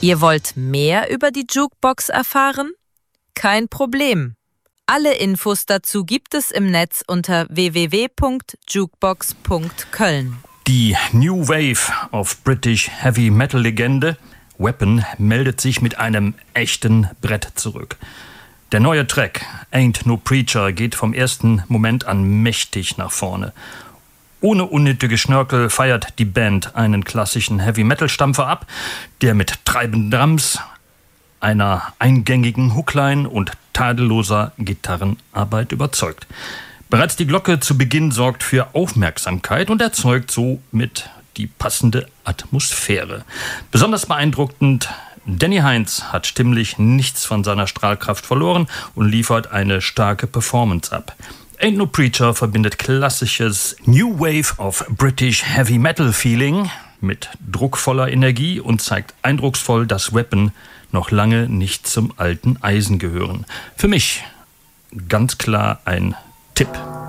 Ihr wollt mehr über die Jukebox erfahren? Kein Problem. Alle Infos dazu gibt es im Netz unter www.jukebox.köln. Die New Wave of British Heavy Metal Legende Weapon meldet sich mit einem echten Brett zurück. Der neue Track Ain't No Preacher geht vom ersten Moment an mächtig nach vorne. Ohne unnötige Schnörkel feiert die Band einen klassischen Heavy-Metal-Stampfer ab, der mit treibenden Drums, einer eingängigen Hookline und tadelloser Gitarrenarbeit überzeugt. Bereits die Glocke zu Beginn sorgt für Aufmerksamkeit und erzeugt somit die passende Atmosphäre. Besonders beeindruckend: Danny Heinz hat stimmlich nichts von seiner Strahlkraft verloren und liefert eine starke Performance ab. Ain't No Preacher verbindet klassisches New Wave of British Heavy Metal Feeling mit druckvoller Energie und zeigt eindrucksvoll, dass Weapon noch lange nicht zum alten Eisen gehören. Für mich ganz klar ein Tipp.